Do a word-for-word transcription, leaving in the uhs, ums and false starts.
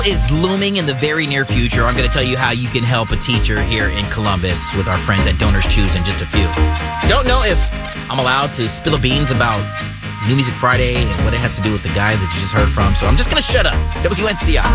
is looming in the very near future. I'm going to tell you how you can help a teacher here in Columbus with our friends at Donors Choose in just a few. Don't know if I'm allowed to spill the beans about New Music Friday and what it has to do with the guy that you just heard from, so I'm just going to shut up. W N C I.